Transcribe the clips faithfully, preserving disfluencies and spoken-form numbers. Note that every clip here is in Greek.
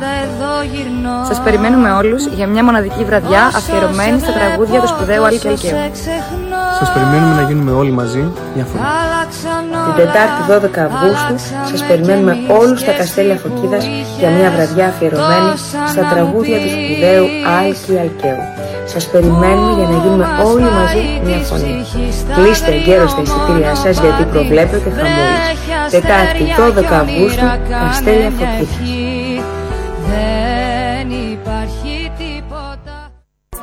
Σας περιμένουμε όλους για μια μοναδική βραδιά αφιερωμένη στα τραγούδια του σπουδαίου Άλκη Αλκαίου. Σας περιμένουμε να γίνουμε όλοι μαζί μια φορά. Την Τετάρτη δώδεκα Αυγούστου σας περιμένουμε όλους στα Καστέλια Φωκίδας για μια βραδιά αφιερωμένη στα τραγούδια του σπουδαίου Άλκη Αλκαίου. Σας περιμένουμε για να γίνουμε όλοι μαζί μια φωνή. Κλείστε εγκαίρως τα εισιτήριά σας γιατί προβλέπετε χαμούλης. Τετάρτη δώδεκα Αυγούστου, Καστέλια Φωκίδας. Δεν υπάρχει τίποτα.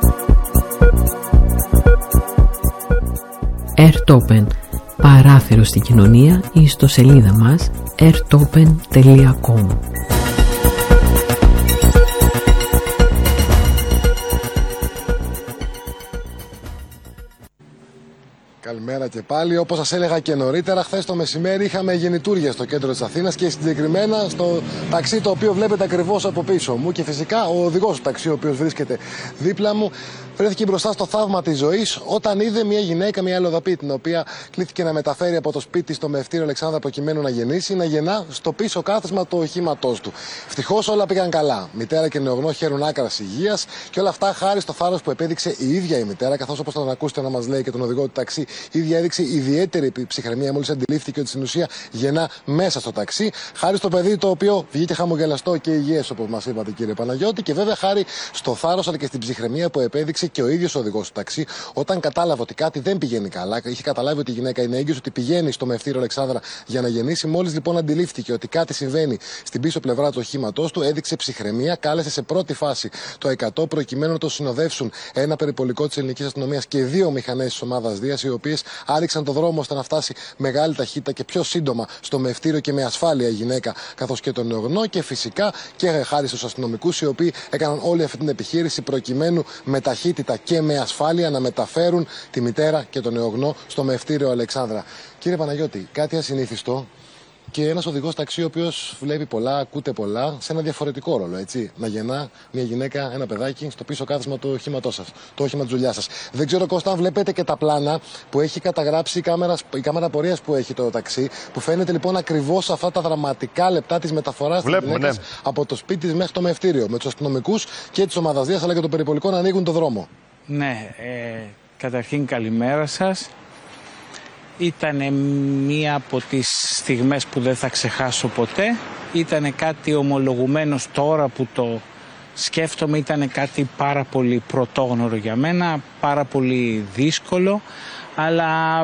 Airtopen. Παράθυρο στην κοινωνία ή στο σελίδα μας airtopen τελεία com. Καλημέρα και πάλι. Όπως σας έλεγα και νωρίτερα, χθες το μεσημέρι είχαμε γεννητούργια στο κέντρο της Αθήνας και συγκεκριμένα στο ταξί το οποίο βλέπετε ακριβώς από πίσω μου. Και φυσικά ο οδηγός του ταξί, ο οποίος βρίσκεται δίπλα μου, βρέθηκε μπροστά στο θαύμα της ζωής όταν είδε μια γυναίκα, μια αλλοδαπή, την οποία κλήθηκε να μεταφέρει από το σπίτι στο Μευτήριο Αλεξάνδρα προκειμένου να γεννήσει, να γεννά στο πίσω κάθισμα του οχήματός του. Ευτυχώς όλα πήγαν καλά. Μητέρα και νεογνώ χαίρουν άκρας υγείας και όλα αυτά χάρη στο θάρρος που επέδειξε η ίδια η μητέρα, καθώς όπως θα τον ακούσετε να μας λέει και τον οδηγό του ταξί, η ίδια έδειξε ιδιαίτερη ψυχραιμία μόλις αντιλήφθηκε ότι στην ουσία γεννά μέσα στο ταξί. Χάρη στο παιδί το οποίο βγήκε χαμογελαστό και υγιές, όπως μας είπατε, κύριε Παναγιώτη, και βέβαια χάρη στο θάρρος αλλά και στην ψυχραιμία που επέδειξε και ο ίδιος ο οδηγός του ταξί όταν κατάλαβε ότι κάτι δεν πηγαίνει καλά. Είχε καταλάβει ότι η γυναίκα είναι έγκυος, ότι πηγαίνει στο Μευτήριο Αλεξάνδρα για να γεννήσει. Μόλις λοιπόν αντιλήφθηκε ότι κάτι συμβαίνει στην πίσω πλευρά του οχήματός του, έδειξε ψυχραιμία, κάλεσε σε πρώτη φάση το εκατό προκειμένου να το συνοδεύσουν ένα περιπολικό της ελληνικής αστυνομίας και δύο μηχανές της ομάδας Δίας, οι οποίες άριξαν το δρόμο ώστε να φτάσει μεγάλη ταχύτητα και πιο σύντομα στο Μευτήριο και με ασφάλεια η γυναίκα καθώς και τον νεογνώ. Και φυσικά και χάρη στους αστυνομικούς, οι οποίοι έκαναν όλη αυτή την επιχείρηση προκειμένου με ταχύτητα και με ασφάλεια να μεταφέρουν τη μητέρα και τον νεογνώ στο Μευτήριο Αλεξάνδρα. Κύριε Παναγιώτη, κάτι ασυνήθιστο και ένας οδηγός ταξί ο οποίος βλέπει πολλά, ακούτε πολλά, σε ένα διαφορετικό ρόλο, έτσι. Να γεννά μια γυναίκα, ένα παιδάκι στο πίσω κάθισμα του οχήματός σας, το όχημα της δουλειάς σας. Δεν ξέρω, Κώστα, αν βλέπετε και τα πλάνα που έχει καταγράψει η κάμερα, η κάμερα πορείας που έχει το ταξί, που φαίνεται λοιπόν ακριβώς αυτά τα δραματικά λεπτά της μεταφοράς της γυναίκας, ναι, από το σπίτι της μέχρι το Μευτήριο, με τους αστυνομικούς και της ομάδας Δίας αλλά και το περιπολικό να ανοίγουν το δρόμο. Ναι, ε, καταρχήν καλημέρα σας. Ήταν μία από τις στιγμές που δεν θα ξεχάσω ποτέ. Ήταν κάτι ομολογουμένως, τώρα που το σκέφτομαι, ήταν κάτι πάρα πολύ πρωτόγνωρο για μένα, πάρα πολύ δύσκολο, αλλά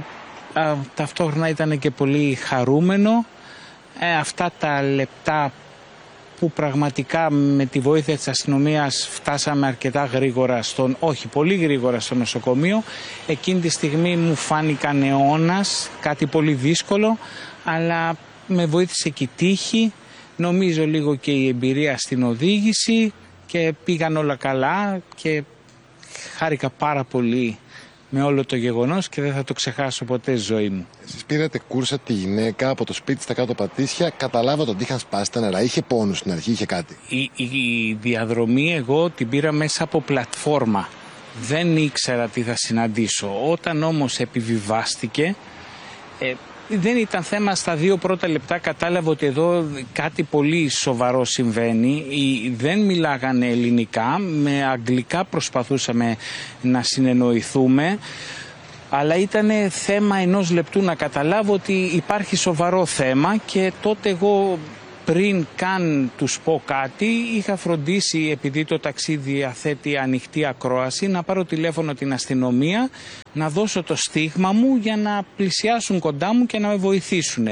α, ταυτόχρονα ήταν και πολύ χαρούμενο. Ε, αυτά τα λεπτά που πραγματικά με τη βοήθεια της αστυνομίας φτάσαμε αρκετά γρήγορα, στον, όχι πολύ γρήγορα στο νοσοκομείο. Εκείνη τη στιγμή μου φάνηκαν αιώνας, κάτι πολύ δύσκολο, αλλά με βοήθησε και η τύχη, νομίζω λίγο και η εμπειρία στην οδήγηση και πήγαν όλα καλά και χάρηκα πάρα πολύ με όλο το γεγονός και δεν θα το ξεχάσω ποτέ στη ζωή μου. Εσείς πήρατε κούρσα τη γυναίκα από το σπίτι στα κάτω πατήσια, καταλάβατε ότι είχαν σπάσει τα νερά, είχε πόνους στην αρχή, είχε κάτι? Η, η, η διαδρομή εγώ την πήρα μέσα από πλατφόρμα. Δεν ήξερα τι θα συναντήσω. Όταν όμως επιβιβάστηκε, ε, δεν ήταν θέμα, στα δύο πρώτα λεπτά κατάλαβα ότι εδώ κάτι πολύ σοβαρό συμβαίνει. Δεν μιλάγανε ελληνικά, με αγγλικά προσπαθούσαμε να συνεννοηθούμε, αλλά ήταν θέμα ενός λεπτού να καταλάβω ότι υπάρχει σοβαρό θέμα και τότε εγώ, πριν καν τους πω κάτι, είχα φροντίσει, επειδή το ταξί διαθέτει ανοιχτή ακρόαση, να πάρω τηλέφωνο την αστυνομία, να δώσω το στίγμα μου για να πλησιάσουν κοντά μου και να με βοηθήσουν.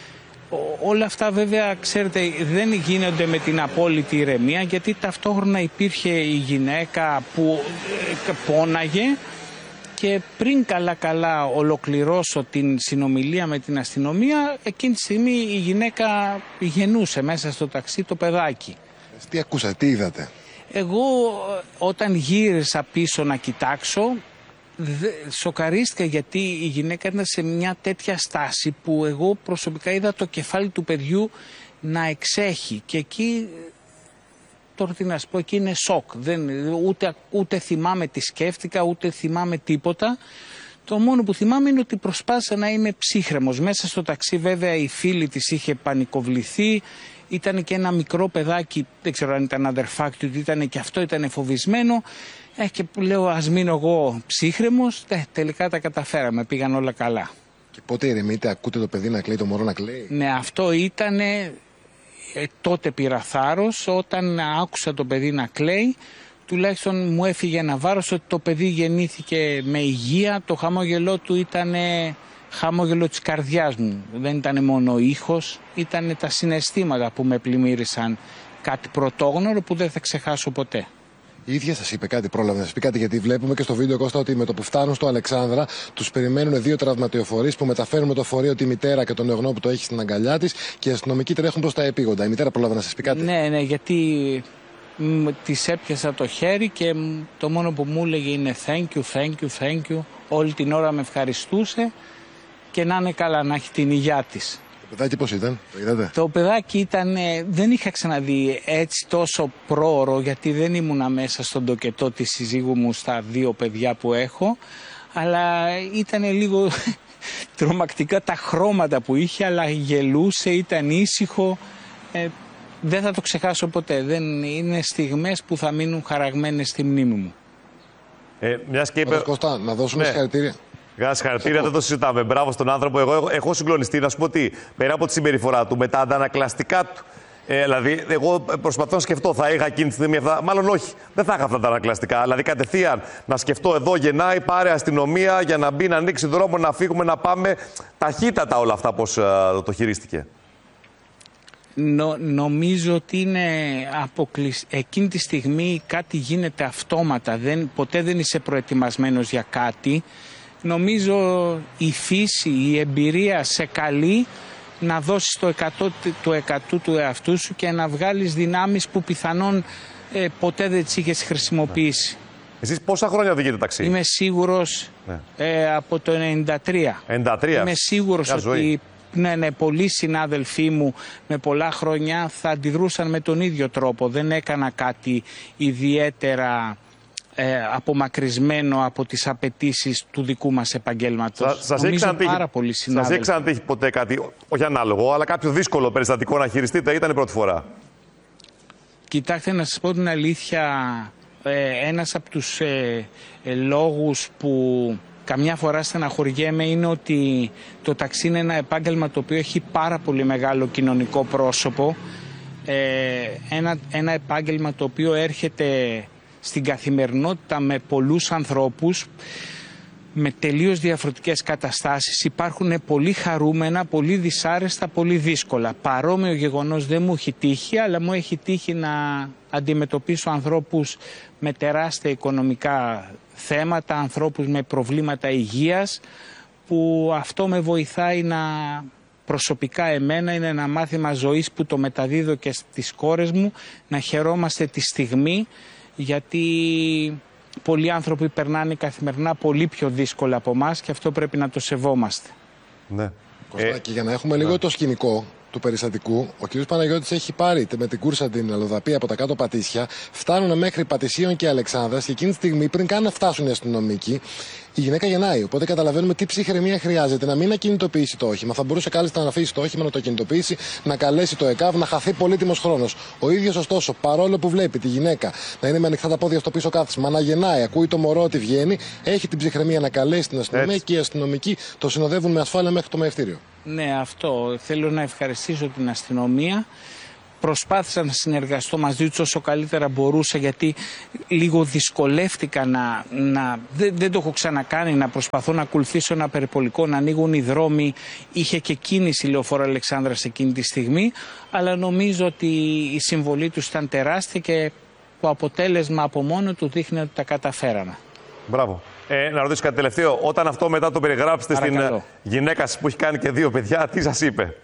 Όλα αυτά βέβαια, ξέρετε, δεν γίνονται με την απόλυτη ηρεμία, γιατί ταυτόχρονα υπήρχε η γυναίκα που πόναγε. Και πριν καλά-καλά ολοκληρώσω την συνομιλία με την αστυνομία, εκείνη τη στιγμή η γυναίκα γεννούσε μέσα στο ταξί το παιδάκι. Τι ακούσατε, τι είδατε? Εγώ όταν γύρισα πίσω να κοιτάξω, σοκαρίστηκα, γιατί η γυναίκα ήταν σε μια τέτοια στάση που εγώ προσωπικά είδα το κεφάλι του παιδιού να εξέχει και εκεί... Τώρα τι να σου πω, εκεί είναι σοκ. Δεν, ούτε, ούτε θυμάμαι τι σκέφτηκα, ούτε θυμάμαι τίποτα. Το μόνο που θυμάμαι είναι ότι προσπάθησα να είμαι ψύχρεμος. Μέσα στο ταξί βέβαια η φίλη της είχε πανικοβληθεί, ήταν και ένα μικρό παιδάκι, δεν ξέρω αν ήταν αδερφάκι του, ήταν και αυτό ήταν φοβισμένο. Ε, και λέω ας μείνω εγώ ψύχρεμος, ε, τελικά τα καταφέραμε, πήγαν όλα καλά. Και πότε ηρεμείτε, ακούτε το παιδί να κλαίει, το μωρό να κλαίει? Ναι, αυτό ήτανε, ε, τότε πήρα θάρρος, όταν άκουσα το παιδί να κλαίει, τουλάχιστον μου έφυγε ένα βάρος ότι το παιδί γεννήθηκε με υγεία, το χαμόγελό του ήταν χαμόγελο της καρδιάς μου, δεν ήταν μόνο ήχος, ήταν τα συναισθήματα που με πλημμύρισαν, κάτι πρωτόγνωρο που δεν θα ξεχάσω ποτέ. Η ίδια σας είπε κάτι, πρόλαβε να σας πει κάτι, γιατί βλέπουμε και στο βίντεο, Κώστα, ότι με το που φτάνουν στο Αλεξάνδρα τους περιμένουν δύο τραυματιοφορείς που μεταφέρουν με το φορείο τη μητέρα και τον νεογνώ που το έχει στην αγκαλιά της και οι αστυνομικοί τρέχουν προς τα επίγοντα. Η μητέρα πρόλαβε να σας πει κάτι? Ναι, ναι, γιατί της έπιασα το χέρι και το μόνο που μου έλεγε είναι thank you, thank you, thank you. Όλη την ώρα με ευχαριστούσε και να είναι καλά, να έχει την υγειά της. Το παιδάκι πώς ήταν, το είδατε? Το παιδάκι ήταν, δεν είχα ξαναδεί έτσι τόσο πρόωρο, γιατί δεν ήμουνα μέσα στον τοκετό της συζύγου μου στα δύο παιδιά που έχω, αλλά ήταν λίγο τρομακτικά τα χρώματα που είχε, αλλά γελούσε, ήταν ήσυχο. Ε, δεν θα το ξεχάσω ποτέ. Δεν είναι στιγμές που θα μείνουν χαραγμένες στη μνήμη μου. Ε, μιας και είπε... Κώστα, να δώσουμε ναι. συγχαρητήρια. Συγχαρητήρια, δεν το συζητάμε. Μπράβο στον άνθρωπο. Εγώ έχω, έχω συγκλονιστεί να σου πω τι. Πέρα από τη συμπεριφορά του, με τα αντανακλαστικά του. Ε, δηλαδή, εγώ προσπαθώ να σκεφτώ, θα είχα εκείνη τη στιγμή αυτά. Μάλλον όχι, δεν θα είχα αυτά τα ανακλαστικά. Δηλαδή, κατευθείαν να σκεφτώ, εδώ γεννάει, πάρε αστυνομία για να μπει, να ανοίξει δρόμο, να φύγουμε, να πάμε. Ταχύτατα όλα αυτά, πώς uh, το χειρίστηκε. Νο, νομίζω ότι είναι αποκλεισ... εκείνη τη στιγμή κάτι γίνεται αυτόματα. Δεν, ποτέ δεν είσαι προετοιμασμένος για κάτι. Νομίζω η φύση, η εμπειρία σε καλεί να δώσεις το εκατό του εκατό του εαυτού σου και να βγάλεις δυνάμεις που πιθανόν ε, ποτέ δεν τις είχες χρησιμοποιήσει. Εσείς πόσα χρόνια οδηγείτε ταξί? Είμαι σίγουρος ναι. ε, από το ενενήντα τρία. ενενήντα τρία. Είμαι σίγουρος ότι ζωή. Ναι, ναι, πολλοί συνάδελφοί μου με πολλά χρόνια θα αντιδρούσαν με τον ίδιο τρόπο. Δεν έκανα κάτι ιδιαίτερα ε, απομακρυσμένο από τις απαιτήσεις του δικού μας επαγγέλματος. Σας έχει ξανατύχει ποτέ κάτι, όχι ανάλογο, αλλά κάποιο δύσκολο περιστατικό να χειριστείτε, ήταν η πρώτη φορά? Κοιτάξτε, να σας πω την αλήθεια, ε, ένας από τους ε, ε, λόγους που καμιά φορά στεναχωριέμαι είναι ότι το ταξί είναι ένα επάγγελμα το οποίο έχει πάρα πολύ μεγάλο κοινωνικό πρόσωπο. Ε, ένα, ένα επάγγελμα το οποίο έρχεται στην καθημερινότητα με πολλούς ανθρώπους, με τελείως διαφορετικές καταστάσεις. Υπάρχουν πολύ χαρούμενα, πολύ δυσάρεστα, πολύ δύσκολα. Παρόμοιο γεγονός δεν μου έχει τύχει, αλλά μου έχει τύχει να αντιμετωπίσω ανθρώπους με τεράστια οικονομικά θέματα, ανθρώπους με προβλήματα υγείας, που αυτό με βοηθάει να προσωπικά εμένα, είναι ένα μάθημα ζωής που το μεταδίδω και στις κόρες μου, να χαιρόμαστε τη στιγμή, γιατί πολλοί άνθρωποι περνάνε καθημερινά πολύ πιο δύσκολα από εμάς και αυτό πρέπει να το σεβόμαστε. Ναι. Κωστάκη, ε, για να έχουμε λίγο ναι. το σκηνικό του περιστατικού, ο κ. Παναγιώτης έχει πάρει με την κούρσα την αλλοδαπή από τα κάτω Πατήσια, φτάνουν μέχρι Πατησίων και Αλεξάνδρας και εκείνη τη στιγμή, πριν καν να φτάσουν οι αστυνομικοί, η γυναίκα γεννάει. Οπότε καταλαβαίνουμε τι ψυχραιμία χρειάζεται, να μην ακινητοποιήσει το όχημα. Θα μπορούσε κάλλιστα να αφήσει το όχημα, να το ακινητοποιήσει, να καλέσει το ΕΚΑΒ, να χαθεί πολύτιμος χρόνος. Ο ίδιος, ωστόσο, παρόλο που βλέπει τη γυναίκα να είναι με ανοιχτά τα πόδια στο πίσω κάθισμα, να γεννάει, ακούει το μωρό ότι βγαίνει, έχει την ψυχραιμία να καλέσει την αστυνομία και οι αστυνομικοί το συνοδεύουν με ασφάλεια μέχρι το μεευτήριο. Ναι, αυτό. Θέλω να ευχαριστήσω την αστυνομία. Προσπάθησα να συνεργαστώ μαζί τους όσο καλύτερα μπορούσα, γιατί λίγο δυσκολεύτηκα να... να δεν, δεν το έχω ξανακάνει, να προσπαθώ να ακολουθήσω ένα περιπολικό, να ανοίγουν οι δρόμοι. Είχε και κίνηση λεωφόρο Αλεξάνδρας εκείνη τη στιγμή, αλλά νομίζω ότι η συμβολή τους ήταν τεράστια και το αποτέλεσμα από μόνο του δείχνει ότι τα καταφέραμε. Μπράβο. Ε, να ρωτήσω κάτι τελευταίο. Όταν αυτό μετά το περιγράψετε στην γυναίκα σας που έχει κάνει και δύο παιδιά, τι σας είπε?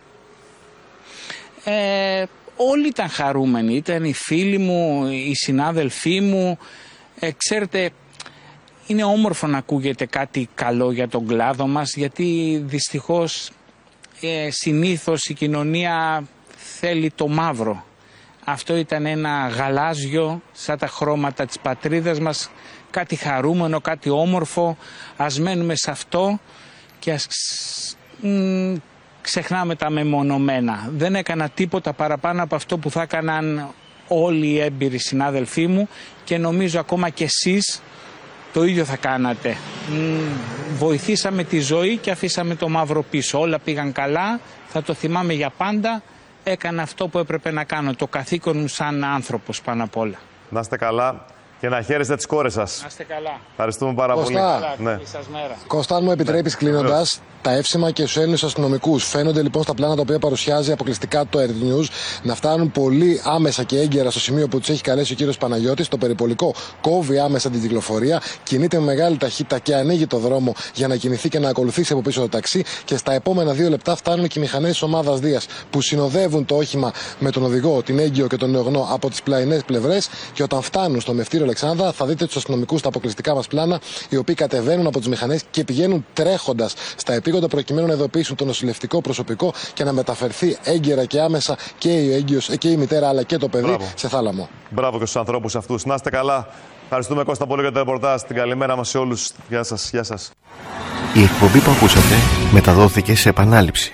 Ε, όλοι ήταν χαρούμενοι. Ήταν οι φίλοι μου, οι συνάδελφοί μου. Ε, ξέρετε, είναι όμορφο να ακούγεται κάτι καλό για τον κλάδο μας, γιατί δυστυχώς ε, συνήθως η κοινωνία θέλει το μαύρο. Αυτό ήταν ένα γαλάζιο, σαν τα χρώματα της πατρίδας μας, κάτι χαρούμενο, κάτι όμορφο. Ας μένουμε σε αυτό και ας μ, ξεχνάμε τα μεμονωμένα. Δεν έκανα τίποτα παραπάνω από αυτό που θα έκαναν όλοι οι έμπειροι συνάδελφοί μου και νομίζω ακόμα και εσείς το ίδιο θα κάνατε. Βοηθήσαμε τη ζωή και αφήσαμε το μαύρο πίσω. Όλα πήγαν καλά, θα το θυμάμαι για πάντα. Έκανα αυτό που έπρεπε να κάνω, το καθήκον μου σαν άνθρωπος πάνω απ' όλα. Να είστε καλά και να χαίρεστε τις κόρες σας. Να είστε καλά. Ευχαριστούμε πάρα Κωστά. πολύ. Καλά, Ναι. καλή σας μέρα. Κώστα, αν μου επιτρέπεις κλείνοντας, τα εύσημα και στους Έλληνες αστυνομικούς φαίνονται λοιπόν στα πλάνα τα οποία παρουσιάζει αποκλειστικά το Earth News να φτάνουν πολύ άμεσα και έγκαιρα στο σημείο που τους έχει καλέσει ο κύριος Παναγιώτης. Το περιπολικό κόβει άμεσα την κυκλοφορία, κινείται με μεγάλη ταχύτητα και ανοίγει το δρόμο για να κινηθεί και να ακολουθήσει από πίσω το ταξί. Και στα επόμενα δύο λεπτά φτάνουν και οι μηχανές της ομάδας Δίας που συνοδεύουν το όχημα με τον οδηγό, την έγκυο και τον νεογνώ από τις πλαϊνές πλευρές. Και όταν φτάνουν στο Μευτήριο Αλεξάνδρα, θα δείτε τους αστυνομικούς στα αποκλειστικά μας πλάνα, οι οποίοι κατεβαίνουν από τις μηχανές και πηγαίνουν τρέχοντας στα επίγοντα προκειμένου να ειδοποιήσουν το νοσηλευτικό προσωπικό και να μεταφερθεί έγκαιρα και άμεσα και η, έγκυος, και η μητέρα αλλά και το παιδί Μπράβο. σε θάλαμο. Μπράβο και στους ανθρώπους αυτούς. Να είστε καλά. Ευχαριστούμε Κώστα πολύ για το ρεπορτάζ. Την καλημέρα μας σε όλους. Γεια σας. Γεια σας. Η εκπομπή που ακούσατε μεταδόθηκε σε επανάληψη.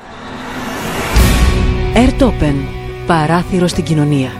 Earth Open. Παράθυρο στην κοινωνία.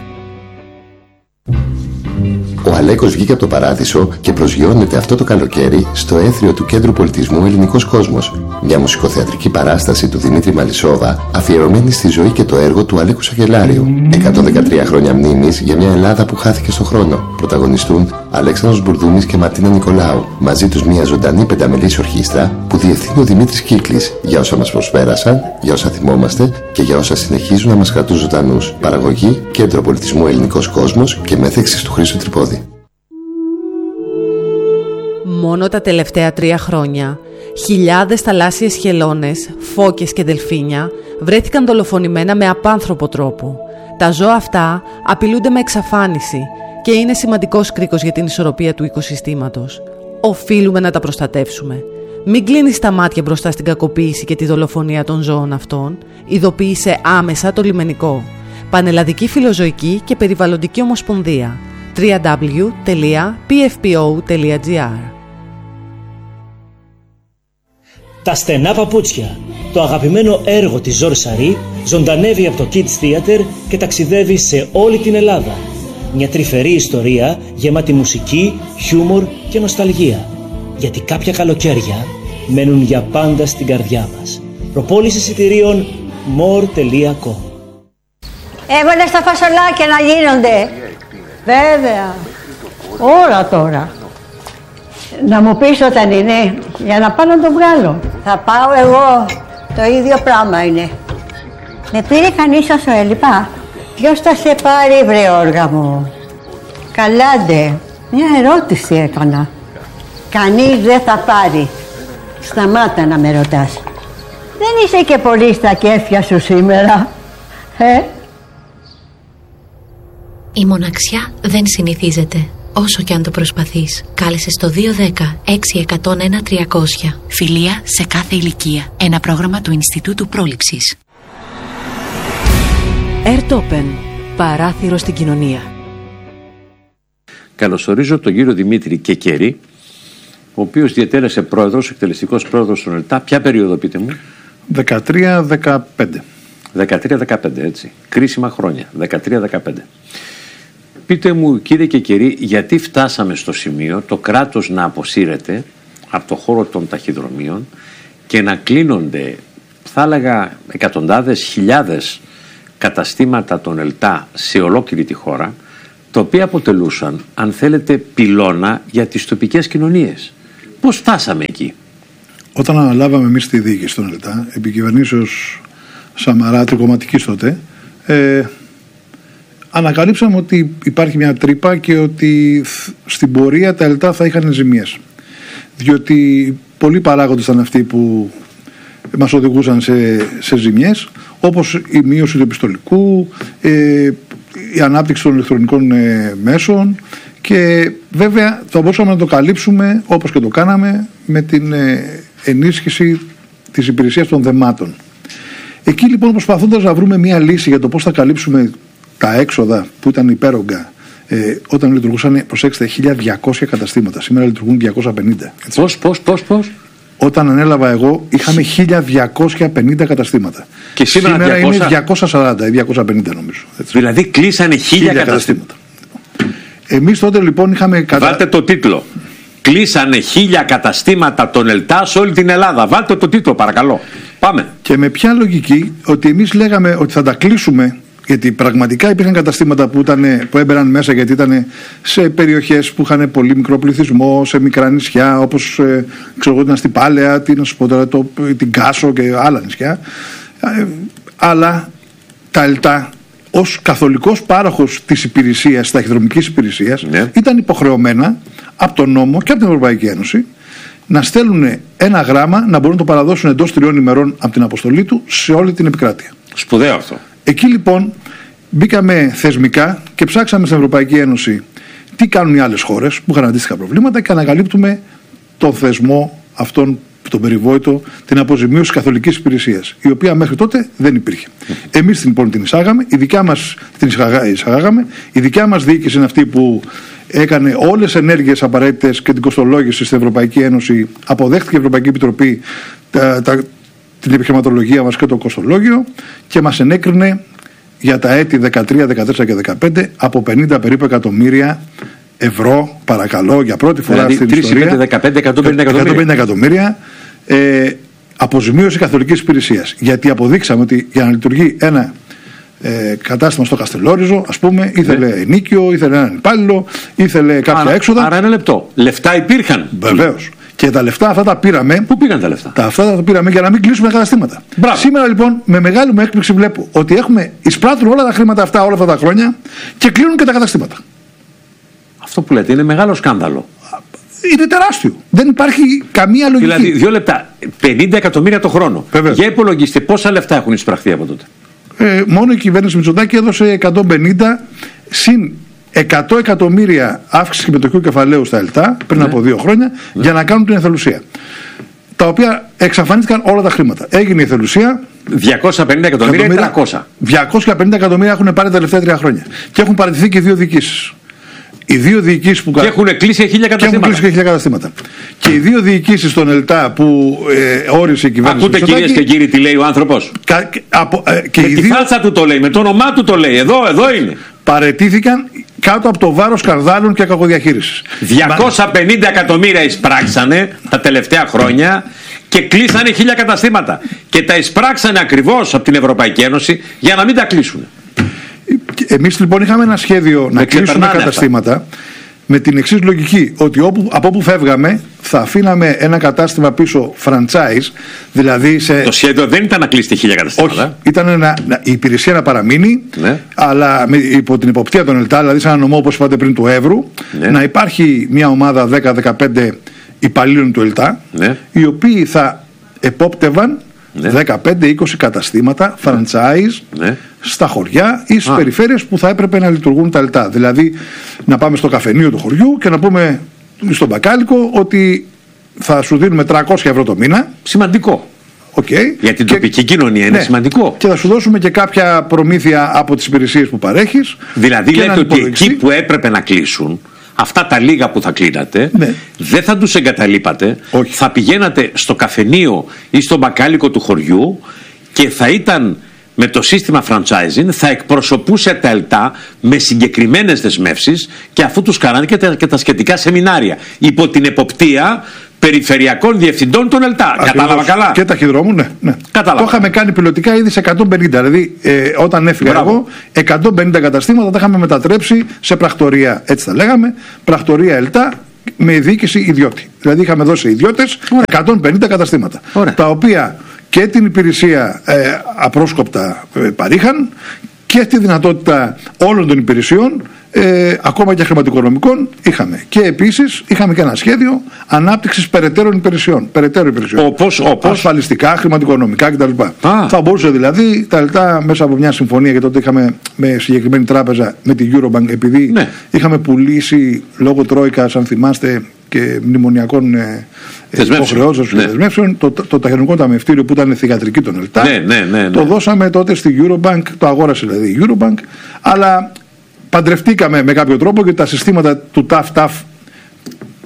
Ο Αλέκος βγήκε από το παράδεισο και προσγειώνεται αυτό το καλοκαίρι στο έθριο του Κέντρου Πολιτισμού Ελληνικός Κόσμος. Μια μουσικοθεατρική παράσταση του Δημήτρη Μαλισσόβα αφιερωμένη στη ζωή και το έργο του Αλέκου Σαγελάριου. εκατόν δεκατρία χρόνια μνήμης για μια Ελλάδα που χάθηκε στον χρόνο. Πρωταγωνιστούν Αλέξανδρος Μπουρδούμης και Μαρτίνα Νικολάου. Μαζί τους μια ζωντανή πενταμελής ορχήστρα που διευθύνει ο Δημήτρης Κύκλης για όσα μας προσπέρασαν, για όσα θυμόμαστε και για όσα συνεχίζουν να μας κρατούν ζωντανούς. Παραγωγή Κέντρο Πολιτισμού Ελληνικός Κόσμος και μέθεξης του Χρήστου Τρυπόδη. Μόνο τα τελευταία τρία χρόνια, χιλιάδες θαλάσσιες χελώνες, φώκες και δελφίνια βρέθηκαν δολοφονημένα με απάνθρωπο τρόπο. Τα ζώα αυτά απειλούνται με εξαφάνιση και είναι σημαντικός κρίκος για την ισορροπία του οικοσυστήματος. Οφείλουμε να τα προστατεύσουμε. Μην κλείνεις τα μάτια μπροστά στην κακοποίηση και τη δολοφονία των ζώων αυτών. Ειδοποίησε άμεσα το λιμενικό. Πανελλαδική Φιλοζωική και Περιβαλλοντική Ομοσπονδία. double-u double-u double-u τελεία πι εφ πι ο τελεία τζι άρ. Τα στενά παπούτσια, το αγαπημένο έργο της Ζορ Σαρή, ζωντανεύει από το Kids Theater και ταξιδεύει σε όλη την Ελλάδα. Μια τρυφερή ιστορία γεμάτη μουσική, χιούμορ και νοσταλγία. Γιατί κάποια καλοκαίρια μένουν για πάντα στην καρδιά μας. Προπόληση εισιτηρίων more τελεία com. Έβαλε στα φασολάκια να γίνονται. Βέβαια. Ώρα τώρα. Να μου πεις όταν είναι, για να πάω να το βγάλω. Θα πάω εγώ. Το ίδιο πράγμα είναι. Με πήρε κανείς όσο έλειπα. Ποιος θα σε πάρει, βρε όργα μου? Καλάντε. Μια ερώτηση έκανα. Κανείς δεν θα πάρει. Σταμάτα να με ρωτάς. Δεν είσαι και πολύ στα κέφια σου σήμερα. Ε? Η μοναξιά δεν συνηθίζεται. Όσο και αν το προσπαθείς, κάλεσε στο δύο δέκα έξι εκατόν ένα τριακόσια. Φιλία σε κάθε ηλικία. Ένα πρόγραμμα του Ινστιτούτου Πρόληψης. Earth Open. Παράθυρο στην κοινωνία. Καλωσορίζω τον κύριο Δημήτρη Κεκερή, ο οποίος διατέλεσε πρόεδρος, εκτελεστικός πρόεδρος των ΕΛΤΑ. Ποια περίοδο, πείτε μου? δεκατρία δεκαπέντε. δεκατρία δεκαπέντε, έτσι. Κρίσιμα χρόνια. δεκατρία δεκαπέντε. Πείτε μου, κύριε Κεκερή, γιατί φτάσαμε στο σημείο το κράτος να αποσύρεται από το χώρο των ταχυδρομείων και να κλείνονται, θα έλεγα, εκατοντάδες, χιλιάδες καταστήματα των ΕΛΤΑ σε ολόκληρη τη χώρα, τα οποία αποτελούσαν, αν θέλετε, πυλώνα για τις τοπικές κοινωνίες. Πώς φτάσαμε εκεί? Όταν αναλάβαμε εμείς τη διοίκηση των ΕΛΤΑ, επί κυβερνήσεως Σαμαρά, τρικομματικής τότε, ε, ανακαλύψαμε ότι υπάρχει μια τρύπα και ότι στην πορεία τα ΕΛΤΑ θα είχαν ζημίες. Διότι πολλοί παράγοντες ήταν αυτοί που μας οδηγούσαν σε, σε ζημιές, όπως η μείωση του επιστολικού, ε, η ανάπτυξη των ηλεκτρονικών ε, μέσων, και βέβαια θα μπορούσαμε να το καλύψουμε, όπως και το κάναμε, με την ε, ενίσχυση της υπηρεσίας των δεμάτων. Εκεί λοιπόν, προσπαθώντας να βρούμε μια λύση για το πώς θα καλύψουμε τα έξοδα που ήταν υπέρογκα ε, όταν λειτουργούσαν, προσέξτε, χίλια διακόσια καταστήματα. Σήμερα λειτουργούν διακόσια πενήντα. Πώς, πώς, πώς, πώς? όταν ανέλαβα εγώ, είχαμε χίλια διακόσια πενήντα καταστήματα. Και σήμερα, σήμερα διακόσια... είναι διακόσια σαράντα ή διακόσια πενήντα νομίζω. Έτσι. Δηλαδή κλείσανε χίλια καταστήματα. Εμείς τότε λοιπόν είχαμε... Κατα... Βάλτε το τίτλο. Κλείσανε χίλια καταστήματα των ΕΛΤΑ σε όλη την Ελλάδα. Βάλτε το τίτλο παρακαλώ. Πάμε. Και με ποια λογική? Ότι εμείς λέγαμε ότι θα τα κλείσουμε, γιατί πραγματικά υπήρχαν καταστήματα που, ήταν, που έμπαιναν μέσα, γιατί ήταν σε περιοχές που είχαν πολύ μικρό πληθυσμό, σε μικρά νησιά, όπως ε, ξέρω εγώ την Αστυπάλαια, την, το, την Κάσο και άλλα νησιά. Ε, αλλά τα ΕΛΤΑ ως καθολικός πάροχος της υπηρεσίας, της ταχυδρομικής υπηρεσίας, ναι. ήταν υποχρεωμένα από τον νόμο και από την Ευρωπαϊκή Ένωση να στέλνουν ένα γράμμα, να μπορούν να το παραδώσουν εντός τριών ημερών από την αποστολή του σε όλη την επικράτεια. Σπουδαίο αυτό. Εκεί λοιπόν μπήκαμε θεσμικά και ψάξαμε στην Ευρωπαϊκή Ένωση τι κάνουν οι άλλες χώρες που είχαν αντίστοιχα προβλήματα και ανακαλύπτουμε τον θεσμό αυτόν, τον περιβόητο, την αποζημίωση καθολικής υπηρεσίας, η οποία μέχρι τότε δεν υπήρχε. Εμείς λοιπόν την εισάγαμε, η δικιά μας την εισαγάγαμε, η δικιά μας διοίκηση είναι αυτή που έκανε όλες τις ενέργειες απαραίτητες και την κοστολόγηση στην Ευρωπαϊκή Ένωση, αποδέχτηκε η Ευρωπαϊκή Επιτροπή τα, τα, την επιχειρηματολογία μας και το κοστολόγιο και μας ενέκρινε για τα έτη δεκατρία, δεκατέσσερα και δεκαπέντε από πενήντα περίπου εκατομμύρια ευρώ, παρακαλώ, για πρώτη φορά δηλαδή, στην ιστορία. δεκαπέντε, εκατόν πενήντα εκατομμύρια. εκατόν πενήντα εκατομμύρια ε, αποζημίωση καθολικής υπηρεσίας. Γιατί αποδείξαμε ότι για να λειτουργεί ένα ε, κατάστημα στο Καστελόριζο, ας πούμε, ήθελε ναι. ενίκιο, ήθελε έναν υπάλληλο, ήθελε κάποια άρα, έξοδα. Άρα ένα λεπτό. Λεφτά υπήρχαν. Βεβαίως. Και τα λεφτά αυτά τα πήραμε. Πού πήγαν τα λεφτά? Τα αυτά τα πήραμε για να μην κλείσουμε τα καταστήματα. Μπράβο. Σήμερα λοιπόν με μεγάλη μου έκπληξη βλέπω ότι έχουμε εισπράττουν όλα τα χρήματα αυτά όλα αυτά τα χρόνια και κλείνουν και τα καταστήματα. Αυτό που λέτε είναι μεγάλο σκάνδαλο. Είναι τεράστιο. Δεν υπάρχει καμία λογική. Δηλαδή, δύο λεπτά. πενήντα εκατομμύρια το χρόνο. Βεβαίως. Για υπολογίστε πόσα λεφτά έχουν εισπραχθεί από τότε. Ε, μόνο η κυβέρνηση Μητσοτάκη έδωσε εκατόν πενήντα συν εκατό εκατομμύρια αύξηση συμμετοχικού κεφαλαίου στα ΕΛΤΑ πριν ναι. από δύο χρόνια ναι. για να κάνουν την εθελουσία. Τα οποία εξαφανίστηκαν όλα τα χρήματα. Έγινε η εθελουσία. διακόσια πενήντα εκατομμύρια ή τριακόσια. διακόσια πενήντα εκατομμύρια έχουν πάρει τα τελευταία τρία χρόνια. Και έχουν παραιτηθεί και δύο διοικήσεις. Οι δύο διοικήσεις που και έχουν κλείσει χίλια καταστήματα. Και, χίλια καταστήματα. Και οι δύο διοικήσεις των ΕΛΤΑ που ε, όρισε η κυβέρνηση. Ακούτε κυρίες και κύριοι τι λέει ο άνθρωπος. Κα, από, ε, και με οι τη δύο... φάτσα του το λέει, με το όνομά του το λέει. Εδώ, εδώ είναι. Παραιτήθηκαν κάτω από το βάρος σκανδάλων και κακοδιαχείρισης. διακόσια πενήντα εκατομμύρια εισπράξανε τα τελευταία χρόνια και κλείσανε χίλια καταστήματα. Και τα εισπράξανε ακριβώς από την Ευρωπαϊκή Ένωση για να μην τα κλείσουν. Εμείς λοιπόν είχαμε ένα σχέδιο να κλείσουμε καταστήματα αυτά. Με την εξής λογική, ότι όπου, από όπου φεύγαμε θα αφήναμε ένα κατάστημα πίσω franchise, δηλαδή σε... Το σχέδιο δεν ήταν να κλείσετε χίλια καταστήματα. Όχι, ήταν να, να, η υπηρεσία να παραμείνει, ναι. αλλά με, υπό την υποπτία των ΕΛΤΑ, δηλαδή σε ένα νομό όπως είπατε πριν του Εύρου, ναι. να υπάρχει μια ομάδα δέκα με δεκαπέντε υπαλλήλων του ΕΛΤΑ, ναι. οι οποίοι θα επόπτευαν ναι. δεκαπέντε με είκοσι καταστήματα franchise ναι. στα χωριά ή στις περιφέρειες που θα έπρεπε να λειτουργούν τα ΕΛΤΑ. Δηλαδή να πάμε στο καφενείο του χωριού και να πούμε στον μπακάλικο ότι θα σου δίνουμε τριακόσια ευρώ το μήνα. Σημαντικό. Okay. Για την και, τοπική κοινωνία είναι ναι, σημαντικό. Και θα σου δώσουμε και κάποια προμήθεια από τις υπηρεσίες που παρέχεις. Δηλαδή λέτε ότι εκεί που έπρεπε να κλείσουν, αυτά τα λίγα που θα κλείνατε, ναι. δεν θα τους εγκαταλείπατε. Όχι. Θα πηγαίνατε στο καφενείο ή στο μπακάλικο του χωριού και θα ήταν με το σύστημα franchising, θα εκπροσωπούσε τα ΕΛΤΑ με συγκεκριμένες δεσμεύσεις και αφού τους κάνανε και τα, και τα σχετικά σεμινάρια υπό την εποπτεία περιφερειακών διευθυντών των ΕΛΤΑ. Ακριβώς. Κατάλαβα καλά. Και ταχυδρόμου, ναι. ναι. Το είχαμε κάνει πιλωτικά ήδη σε εκατόν πενήντα. Δηλαδή, ε, όταν έφυγα Μπράβο. εγώ, εκατόν πενήντα καταστήματα τα είχαμε μετατρέψει σε πρακτορία. Έτσι τα λέγαμε. Πρακτορία ΕΛΤΑ με διοίκηση ιδιώτη. Δηλαδή, είχαμε δώσει ιδιώτες εκατόν πενήντα καταστήματα. Ωραία. Τα οποία και την υπηρεσία ε, απρόσκοπτα ε, παρήχαν και τη δυνατότητα όλων των υπηρεσιών, ε, ακόμα και χρηματοοικονομικών, είχαμε. Και επίσης είχαμε και ένα σχέδιο ανάπτυξης περαιτέρω υπηρεσιών. Περαιτέρω υπηρεσιών. Όπως, όπως. Ασφαλιστικά, χρηματοοικονομικά κτλ. Θα μπορούσε δηλαδή τα ΕΛΤΑ μέσα από μια συμφωνία, και τότε είχαμε με συγκεκριμένη τράπεζα, με τη Eurobank, επειδή ναι. είχαμε πουλήσει λόγω Τρόικας, αν θυμάστε, και μνημονιακών ε, υποχρεώσεων και ναι. δεσμεύσεων, το, το, το ταχυδρομικό ταμιευτήριο που ήταν θυγατρική των ΕΛΤΑ, ναι, ναι, ναι, ναι. το δώσαμε τότε στη Eurobank, το αγόρασε δηλαδή η Eurobank, αλλά παντρευτήκαμε με κάποιο τρόπο, γιατί τα συστήματα του ΤΑΦ-ΤΑΦ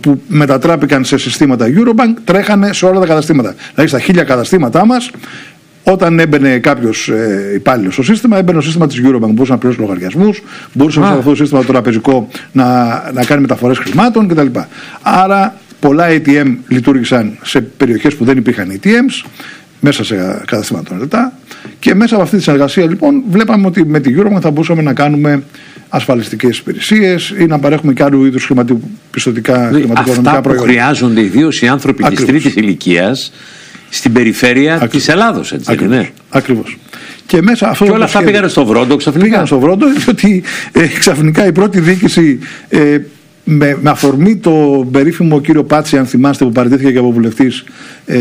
που μετατράπηκαν σε συστήματα Eurobank τρέχανε σε όλα τα καταστήματα. Δηλαδή στα χίλια καταστήματά μας, όταν έμπαινε κάποιος ε, υπάλληλος στο σύστημα, έμπαινε στο σύστημα της Eurobank. Μπορούσε να πληρώσει λογαριασμούς, μπορούσε με αυτό το σύστημα το τραπεζικό να, να κάνει μεταφορές χρημάτων κτλ. Άρα πολλά έι τι εμ λειτουργήσαν σε περιοχές που δεν υπήρχαν έι τι εμς, μέσα σε καταστήματα των ΕΛΤΑ, και μέσα από αυτή τη συνεργασία λοιπόν βλέπαμε ότι με τη Eurobank θα μπορούσαμε να κάνουμε ασφαλιστικές υπηρεσίες ή να παρέχουμε και άλλου είδους χρηματοπιστωτικά χρηματοοικονομικά προϊόντα. Αυτά που χρειάζονται ιδίως οι άνθρωποι Ακριβώς. της τρίτης ηλικίας στην περιφέρεια Ακριβώς. της Ελλάδος, έτσι Ακριβώς. ναι. Ακριβώς. Και, μέσα αυτό και όλα αυτά πήγανε στο Βρόντο ξαφνικά. Πήγανε στο Βρόντο, διότι ε, ξαφνικά η πρώτη διοίκηση ε, με, με αφορμή το περίφημο κύριο Πάτση, αν θυμάστε, που παραιτήθηκε και από βουλευτής, ε,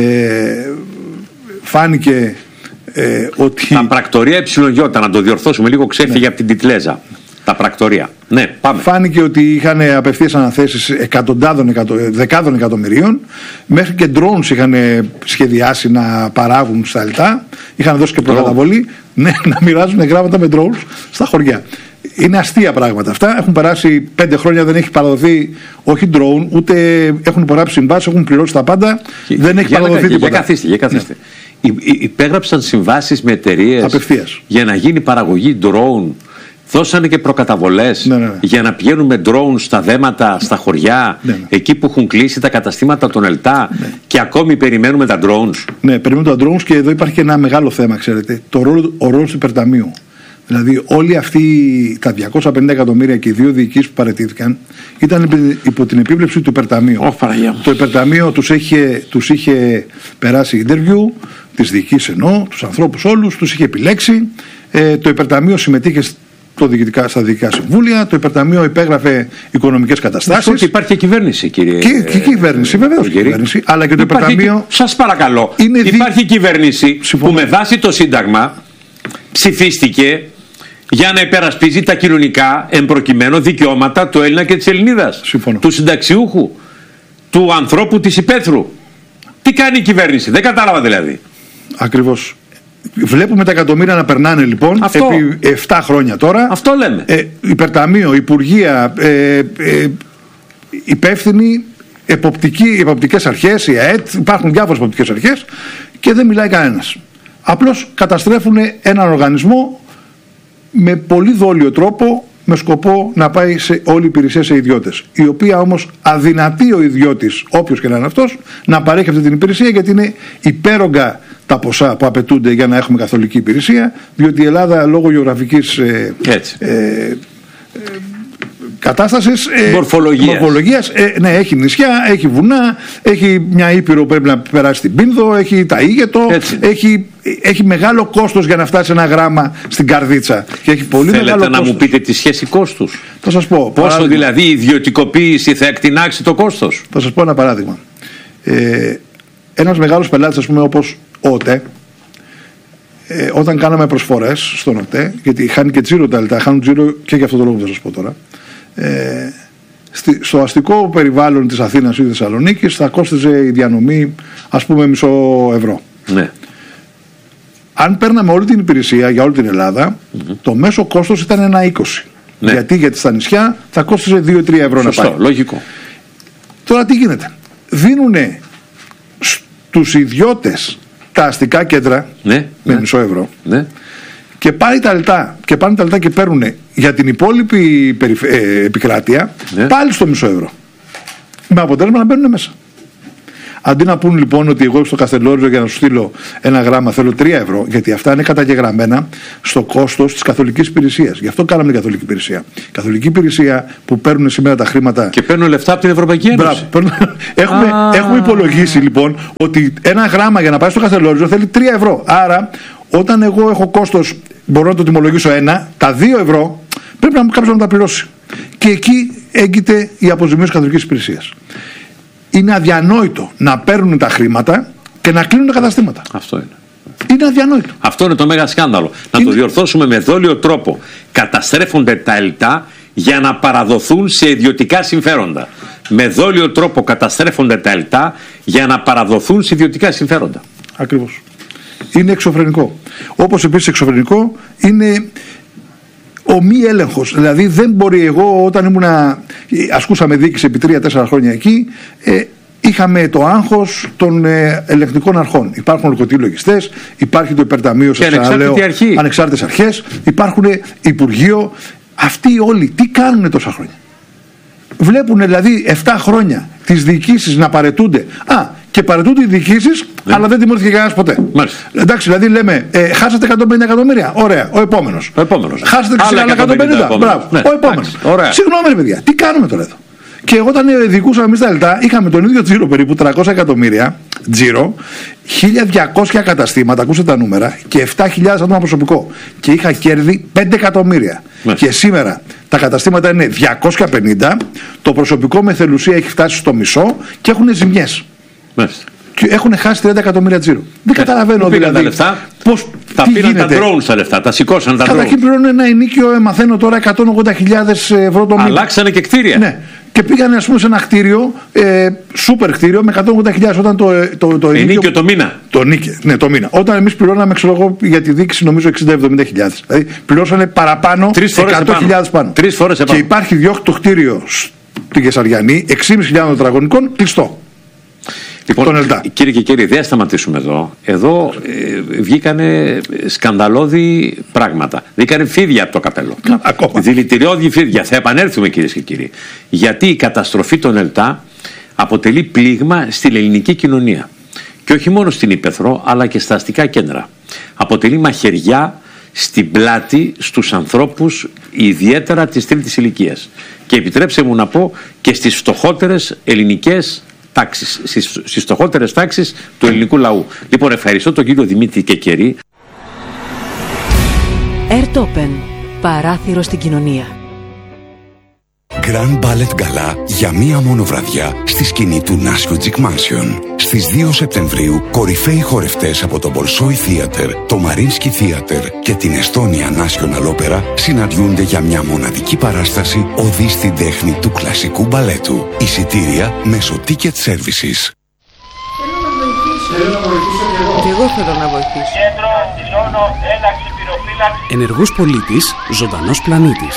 φάνηκε ε, ότι... Τα πρακτορία ΕΙ, να το διορθώσουμε λίγο, ξέφυγε ναι. από την τιτλέζα. Τα πρακτορία. Ναι, πάμε. Φάνηκε ότι είχαν απευθείας αναθέσεις εκατοντάδων, εκατο, δεκάδων εκατομμυρίων. Μέχρι και drones είχαν σχεδιάσει να παράγουν στα ΕΛΤΑ. Είχαν δώσει και προκαταβολή ναι, να μοιράζουν γράμματα με drones στα χωριά. Είναι αστεία πράγματα αυτά. Έχουν περάσει πέντε χρόνια, δεν έχει παραδοθεί όχι drone, ούτε έχουν υπογράψει συμβάσεις, έχουν πληρώσει τα πάντα. Και, δεν έχει παραδοθεί για, τίποτα. Για καθίστε, για καθίστε. Ναι. Υπέγραψαν συμβάσεις με εταιρείες για να γίνει παραγωγή drone. Δώσανε και προκαταβολές ναι, ναι, ναι. για να πηγαίνουν με drones στα δέματα, στα χωριά, ναι, ναι. εκεί που έχουν κλείσει τα καταστήματα των ΕΛΤΑ ναι. και ακόμη περιμένουμε τα drones. Ναι, περιμένουμε τα drones, και εδώ υπάρχει και ένα μεγάλο θέμα, ξέρετε, το ρόλο, ο ρόλος του υπερταμείου. Δηλαδή όλοι αυτοί τα διακόσια πενήντα εκατομμύρια και οι δύο διοικήσεις που παραιτήθηκαν ήταν υπό την επίβλεψη του υπερταμείου. Oh, το υπερταμείο τους είχε, τους είχε περάσει interview, τις διοικήσεις εννοώ, τους ανθρώπους όλους, τους είχε επιλέξει. Ε, το υπερταμείο συμμετείχε το διοικητικά, στα διοικητικά συμβούλια, το υπερταμείο υπέγραφε οικονομικές καταστάσεις. Και υπάρχει και κυβέρνηση, κύριε. Και, και κυβέρνηση, βεβαίως. Κυβέρνηση, αλλά και το υπάρχει, υπερταμείο. Σας παρακαλώ, είναι υπάρχει δι... κυβέρνηση Συμφωνώ. που με βάση το Σύνταγμα ψηφίστηκε για να υπερασπίζει τα κοινωνικά εμπροκειμένο δικαιώματα του Έλληνα και της Ελληνίδας. Συμφωνώ. Του συνταξιούχου, του ανθρώπου της υπαίθρου. Τι κάνει η κυβέρνηση, δεν κατάλαβα δηλαδή. Ακριβώς. Βλέπουμε τα εκατομμύρια να περνάνε λοιπόν Αυτό. επί επτά χρόνια τώρα. Αυτό λέμε. Ε, υπερταμείο, Υπουργεία, ε, ε, υπεύθυνοι, εποπτικοί, εποπτικές αρχές, η ΑΕΤ, υπάρχουν διάφορες εποπτικές αρχές και δεν μιλάει κανένας. Απλώς καταστρέφουν έναν οργανισμό με πολύ δόλιο τρόπο, με σκοπό να πάει σε όλη η υπηρεσία σε ιδιώτες. Η οποία όμως αδυνατεί ο ιδιώτης, όποιος και να είναι αυτός, να παρέχει αυτή την υπηρεσία, γιατί είναι υπέρογκα τα ποσά που απαιτούνται για να έχουμε καθολική υπηρεσία, διότι η Ελλάδα λόγω γεωγραφικής ε, ε, ε, κατάστασης, ε, μορφολογίας, μορφολογίας ε, ναι, έχει νησιά, έχει βουνά, έχει μια ήπειρο που πρέπει να περάσει στην Πίνδο, έχει τα Ήγετο, έχει, έχει μεγάλο κόστος για να φτάσει ένα γράμμα στην Καρδίτσα. Και έχει πολύ Θέλετε μεγάλο να κόστος. μου πείτε τη σχέση κόστους? Θα σας πω. Πόσο παράδειγμα, δηλαδή η ιδιωτικοποίηση θα εκτινάξει το κόστος? Θα σας πω ένα παράδειγμα. Ε, ένας μεγάλος πελάτης, ας πούμε, όπως ο ΟΤΕ, ε, όταν κάναμε προσφορές στον ΟΤΕ, γιατί χάνει και τζίρο τα ΕΛΤΑ, χάνουν τζίρο και για αυτό το λόγο θα σας πω τώρα, ε, στη, στο αστικό περιβάλλον της Αθήνας ή της Θεσσαλονίκης θα κόστιζε η διανομή, ας πούμε, μισό ευρώ. Ναι. Αν παίρναμε όλη την υπηρεσία για όλη την Ελλάδα, mm-hmm. το μέσο κόστος ήταν ένα είκοσι. Ναι. Γιατί, γιατί στα νησιά θα κόστιζε δύο τρία ευρώ. Σωστό, να πάει. Λογικό. Τώρα τι γίνεται? Δίνουνε στους ιδιώτες τα αστικά κέντρα, ναι, με ναι. μισό ευρώ, ναι. και πάλι τα λεπτά και πάνε τα λεπτά και παίρνουν για την υπόλοιπη περιφε... ε, επικράτεια, ναι. πάλι στο μισό ευρώ, με αποτέλεσμα να μπαίνουν μέσα. Αντί να πούν λοιπόν ότι εγώ στο Καστελόριζο για να σου στείλω ένα γράμμα θέλω τρία ευρώ, γιατί αυτά είναι καταγεγραμμένα στο κόστος της καθολικής υπηρεσίας. Γι' αυτό κάναμε την καθολική υπηρεσία. Η καθολική υπηρεσία που παίρνουν σήμερα τα χρήματα. Και παίρνουν λεφτά από την Ευρωπαϊκή Ένωση. Μπράβο, έχουμε, έχουμε υπολογίσει λοιπόν ότι ένα γράμμα για να πάει στο Καστελόριζο θέλει τρία ευρώ. Άρα όταν εγώ έχω κόστος, μπορώ να το τιμολογήσω ένα, τα δύο ευρώ πρέπει να κάποιος να μου τα πληρώσει. Και εκεί έγκυται η αποζημίωση καθολικής υπηρεσίας. Είναι αδιανόητο να παίρνουν τα χρήματα και να κλείνουν τα καταστήματα. Αυτό είναι. Είναι αδιανόητο. Αυτό είναι το μέγα σκάνδαλο. Να είναι... το διορθώσουμε με δόλιο τρόπο. Καταστρέφονται τα ΕΛΤΑ για να παραδοθούν σε ιδιωτικά συμφέροντα. Με δόλιο τρόπο καταστρέφονται τα ΕΛΤΑ για να παραδοθούν σε ιδιωτικά συμφέροντα. Ακριβώς. Είναι εξωφρενικό. Όπως επίσης εξωφρενικό είναι ο μη έλεγχος. Δηλαδή δεν μπορεί εγώ όταν ήμουνα... ασκούσαμε διοίκηση επί τρία τέσσερα χρόνια εκεί. Ε, Είχαμε το άγχος των ε, ελεγκτικών αρχών. Υπάρχουν ορκωτοί λογιστές, υπάρχει το υπερταμείο, σας ξαναλέω, ανεξάρτητες αρχές, υπάρχουν Υπουργείο. Αυτοί όλοι τι κάνουν τόσα χρόνια? Βλέπουν δηλαδή επτά χρόνια τις διοικήσεις να παρετούνται. Α, και παρετούνται οι διοικήσεις, ναι. αλλά δεν τιμωρήθηκε κανένας ποτέ. Μάλιστα. Εντάξει, δηλαδή λέμε, ε, χάσατε εκατόν πενήντα εκατομμύρια. Ωραία, ο επόμενος. Ο επόμενος. Χάσατε εκατόν πενήντα. Μπράβο, ναι. ο επόμενος. Συγγνώμη, ρε παιδιά, τι κάνουμε τώρα εδώ? Και όταν διοικούσαμε εμείς τα ΕΛΤΑ, είχαμε τον ίδιο τζίρο περίπου τριακόσια εκατομμύρια τζίρο, χίλια διακόσια καταστήματα, ακούσατε τα νούμερα, και επτά χιλιάδες άτομα προσωπικό. Και είχα κέρδη πέντε εκατομμύρια. Μάλιστα. Και σήμερα τα καταστήματα είναι διακόσια πενήντα, το προσωπικό με θελουσία έχει φτάσει στο μισό και έχουν ζημιές. Μάλιστα. Και έχουν χάσει τριάντα εκατομμύρια τζίρο. Δεν καταλαβαίνω δηλαδή. Τα λεφτά, πώς, τα πήραν τα drones τα λεφτά, τα σηκώσαν τα drones. Καταρχήν πληρώνουν ένα ενίκιο, μαθαίνω τώρα, εκατόν ογδόντα χιλιάδες ευρώ το μήνα. Αλλάξανε και κτίρια. Ναι. Και πήγανε, ας πούμε, σε ένα κτίριο, ε, σούπερ κτίριο, με εκατόν ογδόντα χιλιάδες όταν το, το, το ενίκιο. Ενίκιο το μήνα. Το νίκιο, ναι, το μήνα. Όταν εμείς πληρώναμε, ξέρω εγώ, για τη δίκηση, νομίζω εξήντα με εβδομήντα χιλιάδες. Δηλαδή πληρώσανε παραπάνω, εκατό χιλιάδες πάνω. Τρεις φορές επάνω. Και υπάρχει διώχτο κτίριο στην Κεσαριανή, έξι χιλιάδες πεντακόσια τετραγωνικών, κλειστό. Λοιπόν, κύριε και κύριοι, δεν θα σταματήσουμε εδώ. Εδώ ε, βγήκανε σκανδαλώδη πράγματα. Βγήκανε φίδια από το καπέλο. Ακόμα. Δηλητηριώδη φίδια. Θα επανέλθουμε, κυρίες και κύριοι. Γιατί η καταστροφή των ΕΛΤΑ αποτελεί πλήγμα στην ελληνική κοινωνία. Και όχι μόνο στην Ηπεθρό, αλλά και στα αστικά κέντρα. Αποτελεί μαχαιριά στην πλάτη στους ανθρώπους, ιδιαίτερα της τρίτης ηλικίας. Και επιτρέψτε μου να πω και στις φτωχότερες ελληνικές τάξεις, στις, στις φτωχότερες τάξεις του ελληνικού λαού. Λοιπόν, ευχαριστώ τον κύριο Δημήτρη Κεκερή. Airtopen, παράθυρο στην κοινωνία. Grand Ballet Gala για μία μόνο βραδιά στη σκηνή του Νάσιο Τζικ Mansion. Στις δύο Σεπτεμβρίου, κορυφαίοι χορευτές από το Bolshoi Theater, το Mariinsky Theater και την Estonia National Opera συναντιούνται για μια μοναδική παράσταση οδή στην τέχνη του κλασικού μπαλέτου. Εισιτήρια μέσω Ticket Services. Θέλω να βοηθήσω. Θέλω να βοηθήσω και εγώ. Και εγώ θέλω να βοηθήσω. Κέντρο, δηλώνω, ένταξη, πυροφύλαξη. Ενεργός πολίτης, ζωντανός πλανήτης.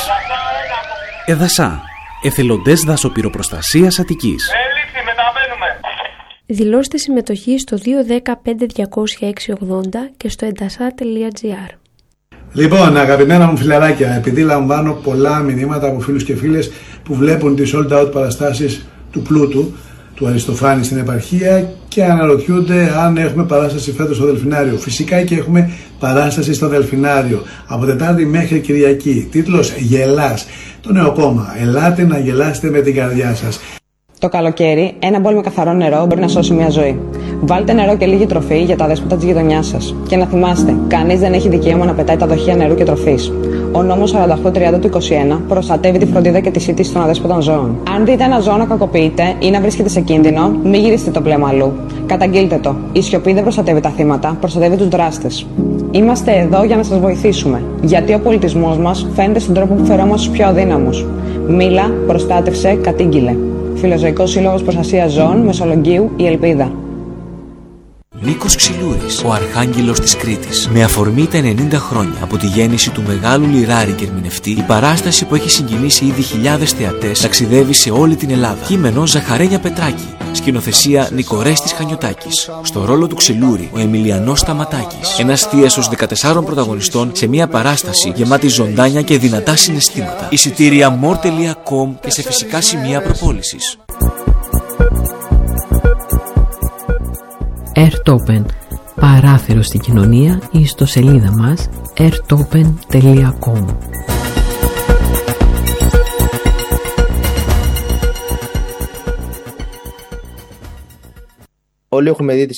Εδασά. Εθελοντές δασοπυροπροστασίας Αττικής. Έληξη, μεταβαίνουμε. Δηλώστε συμμετοχή στο δύο ένα πέντε διακόσια έξι ογδόντα και στο εντασά τελεία τζι άρ. Λοιπόν, αγαπημένα μου φιλαράκια, επειδή λαμβάνω πολλά μηνύματα από φίλους και φίλες που βλέπουν τις sold out παραστάσεις του Πλούτου, του Αριστοφάνη στην επαρχία και αναρωτιούνται αν έχουμε παράσταση φέτος στο Δελφινάριο. Φυσικά και έχουμε παράσταση στο Δελφινάριο από Τετάρτη μέχρι Κυριακή. Τίτλος «Γελάς». Το νέο κόμμα. Ελάτε να γελάσετε με την καρδιά σας. Το καλοκαίρι, ένα μπολ με καθαρό νερό μπορεί να σώσει μια ζωή. Βάλτε νερό και λίγη τροφή για τα αδέσποτα της γειτονιάς σας. Και να θυμάστε, κανείς δεν έχει δικαίωμα να πετάει τα δοχεία νερού και τροφής. Ο νόμος σαράντα οκτώ τριάντα του είκοσι ένα προστατεύει τη φροντίδα και τη σύντηση των αδέσποτων ζώων. Αν δείτε ένα ζώο να κακοποιείται ή να βρίσκεται σε κίνδυνο, μην γυρίσετε το πλέμα αλλού. Καταγγείλτε το. Η σιωπή δεν προστατεύει τα θύματα, προστατεύει τους δράστες. Είμαστε εδώ για να σας βοηθήσουμε. Γιατί ο πολιτισμός μας φαίνεται στον τρόπο που φερόμαστε στους πιο αδύναμους. Μίλα, προστάτευσε, κατήγγειλε. Φιλοζωικός Σύλλογος Προστασίας Ζώων, Μεσολογγίου, η Ελπίδα. Νίκος Ξυλούρης, ο Αρχάγγελος της Κρήτης. Με αφορμή τα ενενήντα χρόνια από τη γέννηση του μεγάλου λιράρη και ερμηνευτή, η παράσταση που έχει συγκινήσει ήδη χιλιάδες θεατές ταξιδεύει σε όλη την Ελλάδα. Κείμενο Ζαχαρένια Πετράκη. Σκηνοθεσία Νικορέστης Χανιωτάκης. Στο ρόλο του Ξυλούρη, ο Εμιλιανός Σταματάκης. Ένας θίασος δεκατεσσάρων πρωταγωνιστών σε μια παράσταση γεμάτη ζωντάνια και δυνατά συναισθήματα. Εισιτήρια μορ τελεία κομ και σε φυσικά σημεία προπόλησης. Airtopen, παράθυρο στην κοινωνία, ή στο σελίδα μας airtopen τελεία κομ. Όλοι έχουμε δει τις